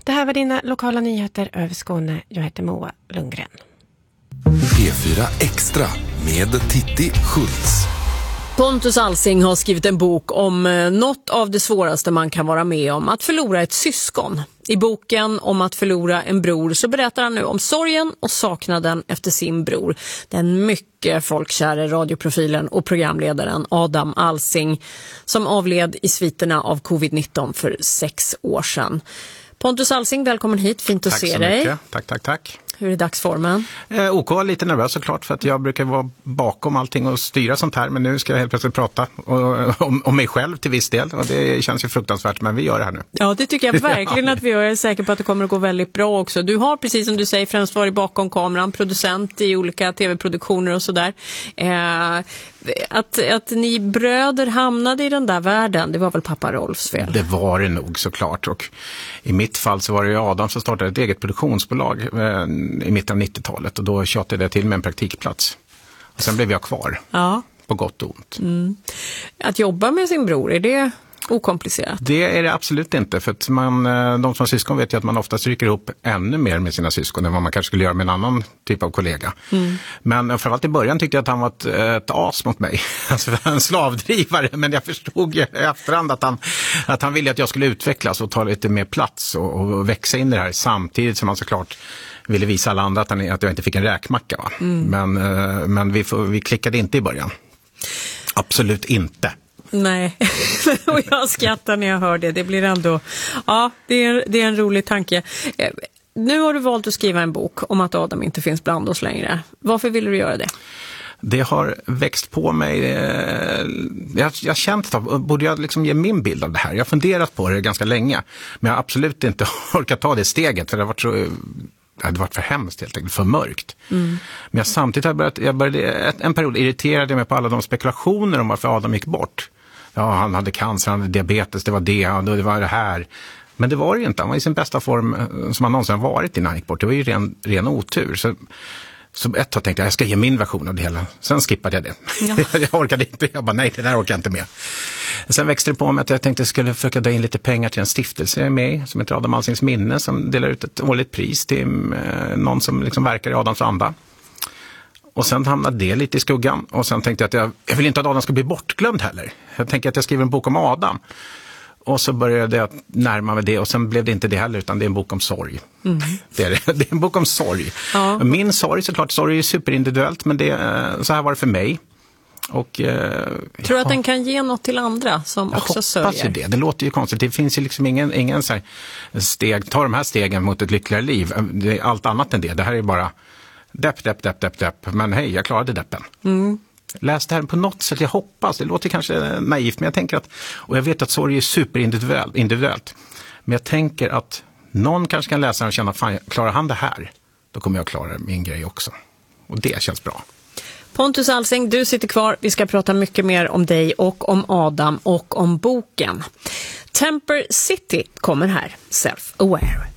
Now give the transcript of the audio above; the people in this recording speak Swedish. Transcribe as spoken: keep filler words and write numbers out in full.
Det här var dina lokala nyheter över Skåne. Jag heter Moa Lundgren. P fyra Extra med Titti Schultz. Pontus Alsing har skrivit en bok om något av det svåraste man kan vara med om, att förlora ett syskon. I boken om att förlora en bror så berättar han nu om sorgen och saknaden efter sin bror. Den mycket folkkära radioprofilen och programledaren Adam Alsing som avled i sviterna av covid nitton för sex år sedan. Pontus Alsing, välkommen hit. Fint att tack se så dig. Mycket. Tack, tack, tack. Hur är dagsformen? Eh, OK, lite nervös såklart för att jag brukar vara bakom allting och styra sånt här. Men nu ska jag helt plötsligt prata och, om, om mig själv till viss del. Och det känns ju fruktansvärt, men vi gör det här nu. Ja, det tycker jag verkligen att vi gör. Jag är säker på att det kommer att gå väldigt bra också. Du har, precis som du säger, främst varit bakom kameran, producent i olika tv-produktioner och sådär. Eh, att, att ni bröder hamnade i den där världen, det var väl pappa Rolfs fel? Det var det nog såklart. Och i mitt fall så var det Adam som startade ett eget produktionsbolag eh, i mitten av nittiotalet. Och då tjatade jag till med en praktikplats. Och sen blev jag kvar. Ja. På gott och ont. Mm. Att jobba med sin bror, är det okomplicerat? Det är det absolut inte. För att man, de som har syskon vet ju att man ofta stryker ihop ännu mer med sina syskon än vad man kanske skulle göra med en annan typ av kollega. Mm. Men framförallt i början tyckte jag att han var ett, ett as mot mig. Alltså en slavdrivare. Men jag förstod ju i efterhand att han, att han ville att jag skulle utvecklas och ta lite mer plats och, och växa in i det här. Samtidigt som han såklart ville visa alla andra att, han, att jag inte fick en räkmacka. Va? Mm. Men, men vi, vi klickade inte i början. Absolut inte. Nej, och jag skrattar när jag hör det. Det blir ändå, ja, det är, det är en rolig tanke. Nu har du valt att skriva en bok om att Adam inte finns bland oss längre. Varför vill du göra det? Det har växt på mig. Jag har känt att borde jag liksom ge min bild av det här. Jag har funderat på det ganska länge. Men jag har absolut inte orkat ta det steget. För det har varit så... Det hade varit för hemskt helt enkelt, för mörkt. Mm. Men jag samtidigt har jag börjat, jag började, en period irriterade mig på alla de spekulationer om varför Adam gick bort. Ja, han hade cancer, han hade diabetes, det var det, det var det här. Men det var det ju inte, han var i sin bästa form som han någonsin varit innan han gick bort. Det var ju ren, ren otur. Så, så ett tag tänkte jag, jag ska ge min version av det hela. Sen skippade jag det. Ja. Jag orkade inte, jag bara nej, det där orkar jag inte med. Sen växte det på mig att jag tänkte att jag skulle försöka dra in lite pengar till en stiftelse jag är med i, som heter Adam Alsings minne, som delar ut ett årligt pris till eh, någon som liksom verkar i Adams anda. Och sen hamnade det lite i skuggan. Och sen tänkte jag att jag, jag vill inte att Adam ska bli bortglömd heller. Jag tänker att jag skriver en bok om Adam. Och så började jag närma mig det och sen blev det inte det heller utan det är en bok om sorg. Mm. Det, är det. det är en bok om sorg. Ja. Min sorg såklart, sorg är superindividuellt men det, så här var det för mig. Och, eh, tror du att den kan ge något till andra som jag också sörjer? Jag hoppas ju det. Det låter ju konstigt. Det finns ju liksom ingen, ingen så här steg, ta de här stegen mot ett lyckligare liv. Det är allt annat än det. Det här är bara depp, depp, depp, depp, depp. Men hej, jag klarade deppen. Mm. Läs det här på något sätt, jag hoppas. Det låter kanske naivt, men jag tänker att, och jag vet att sorg är superindividuellt. Individuellt, men jag tänker att någon kanske kan läsa och känna, fan, klarar han det här? Då kommer jag klara min grej också. Och det känns bra. Pontus Alsing, du sitter kvar. Vi ska prata mycket mer om dig och om Adam och om boken. Temper City kommer här, Self-Aware.